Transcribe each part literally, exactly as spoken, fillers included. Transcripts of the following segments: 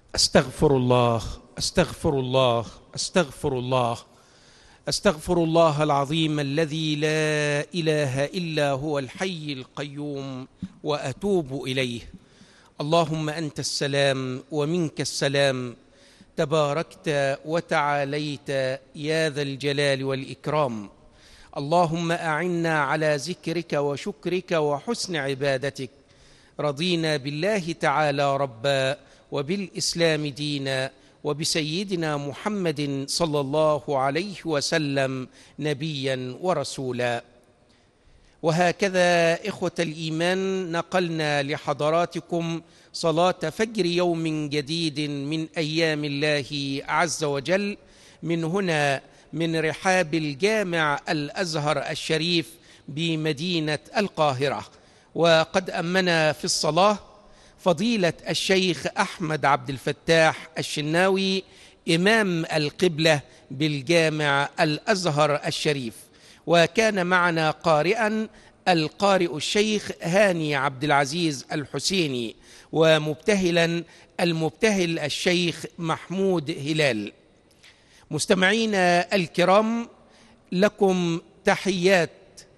أستغفر الله أستغفر الله أستغفر الله أستغفر الله العظيم الذي لا إله إلا هو الحي القيوم وأتوب إليه. اللهم أنت السلام ومنك السلام، تباركت وتعاليت يا ذا الجلال والإكرام. اللهم أعنا على ذكرك وشكرك وحسن عبادتك. رضينا بالله تعالى ربا وبالإسلام دينا وبسيدنا محمد صلى الله عليه وسلم نبيا ورسولا. وهكذا إخوة الإيمان نقلنا لحضراتكم صلاة فجر يوم جديد من أيام الله عز وجل من هنا من رحاب الجامع الأزهر الشريف بمدينة القاهرة. وقد أمنا في الصلاة فضيلة الشيخ أحمد عبد الفتاح الشناوي إمام القبلة بالجامع الأزهر الشريف، وكان معنا قارئا القارئ الشيخ هاني عبد العزيز الحسيني، ومبتهلا المبتهل الشيخ محمود هلال. مستمعينا الكرام، لكم تحيات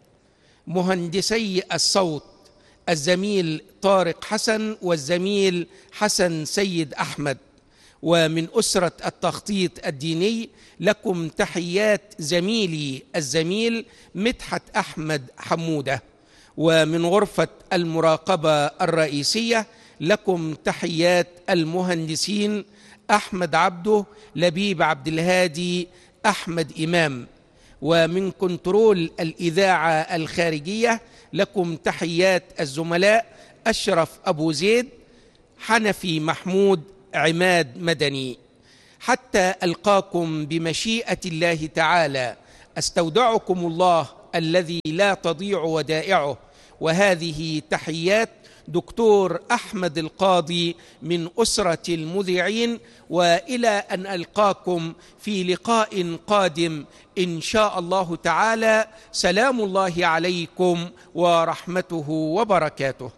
مهندسي الصوت الزميل طارق حسن والزميل حسن سيد أحمد، ومن أسرة التخطيط الديني لكم تحيات زميلي الزميل مدحت أحمد حمودة، ومن غرفة المراقبة الرئيسية لكم تحيات المهندسين أحمد عبده، لبيب عبد الهادي، أحمد إمام، ومن كنترول الإذاعة الخارجية لكم تحيات الزملاء أشرف أبو زيد، حنفي محمود، عماد مدني. حتى ألقاكم بمشيئة الله تعالى، أستودعكم الله الذي لا تضيع ودائعه. وهذه تحيات دكتور أحمد القاضي من أسرة المذيعين، وإلى أن ألقاكم في لقاء قادم إن شاء الله تعالى، سلام الله عليكم ورحمته وبركاته.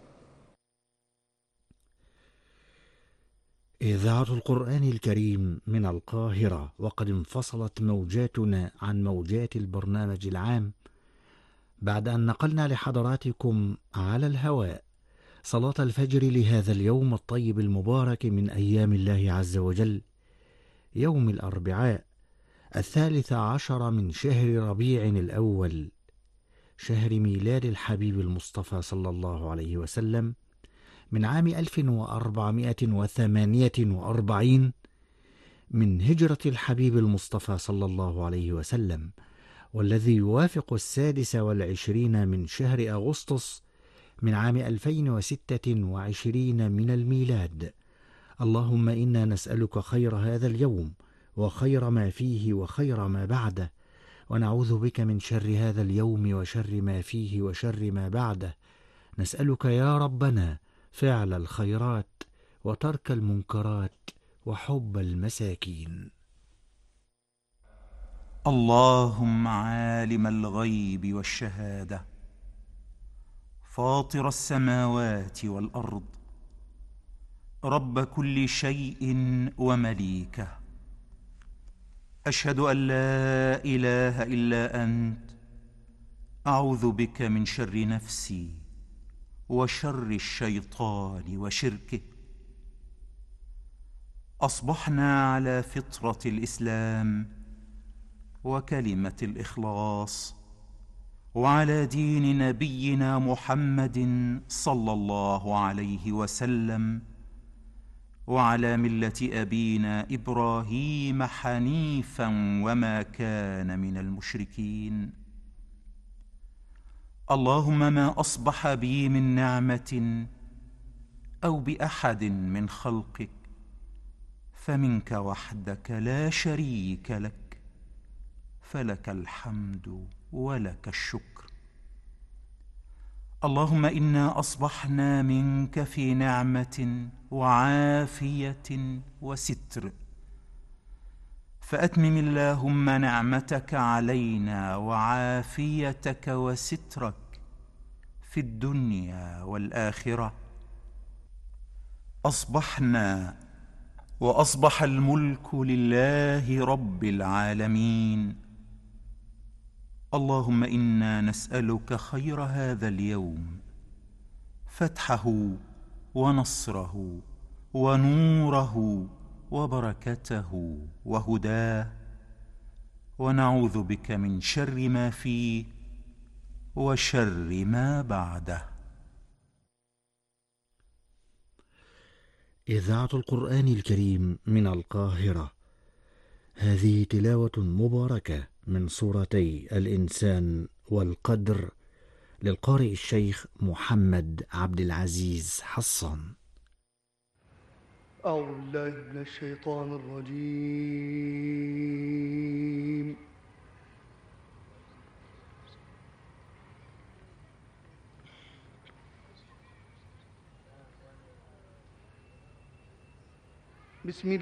إذاعة القرآن الكريم من القاهرة، وقد انفصلت موجاتنا عن موجات البرنامج العام بعد أن نقلنا لحضراتكم على الهواء صلاة الفجر لهذا اليوم الطيب المبارك من أيام الله عز وجل، يوم الأربعاء الثالث عشر من شهر ربيع الأول، شهر ميلاد الحبيب المصطفى صلى الله عليه وسلم، من عام ألف وأربعمائة وثمانية وأربعين من هجرة الحبيب المصطفى صلى الله عليه وسلم، والذي يوافق السادس والعشرين من شهر أغسطس من عام ألفين وستة وعشرين من الميلاد. اللهم إنا نسألك خير هذا اليوم وخير ما فيه وخير ما بعده، ونعوذ بك من شر هذا اليوم وشر ما فيه وشر ما بعده. نسألك يا ربنا فعل الخيرات وترك المنكرات وحب المساكين. اللهم عالم الغيب والشهادة، فاطر السماوات والأرض، رب كل شيء ومليكه، أشهد أن لا إله إلا أنت، أعوذ بك من شر نفسي وشر الشيطان وشركه. أصبحنا على فطرة الإسلام وكلمة الإخلاص، وعلى دين نبينا محمد صلى الله عليه وسلم، وعلى ملة أبينا إبراهيم حنيفا وما كان من المشركين. اللهم ما أصبح بي من نعمة أو بأحد من خلقك فمنك وحدك لا شريك لك، فلك الحمد ولك الشكر. اللهم إنا أصبحنا منك في نعمة وعافية وستر، فأتمم اللهم نعمتك علينا وعافيتك وسترك في الدنيا والآخرة. أصبحنا وأصبح الملك لله رب العالمين. اللهم إنا نسألك خير هذا اليوم، فتحه ونصره ونوره وبركته وهداه، ونعوذ بك من شر ما فيه وشر ما بعده. إذاعة القرآن الكريم من القاهرة. هذه تلاوة مباركة من سورتي الإنسان والقدر للقارئ الشيخ محمد عبد العزيز حصان. أعوذ بالله من الشيطان الرجيم. بسم الله